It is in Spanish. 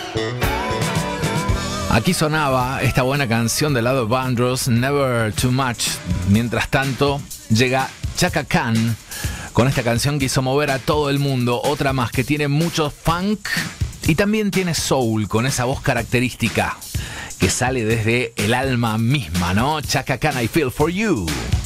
Aquí sonaba esta buena canción del lado de Vandross, Never Too Much. Mientras tanto, llega Chaka Khan con esta canción que hizo mover a todo el mundo. Otra más que tiene mucho funk y también tiene soul, con esa voz característica que sale desde el alma misma, ¿no? Chaka Khan, I Feel For You.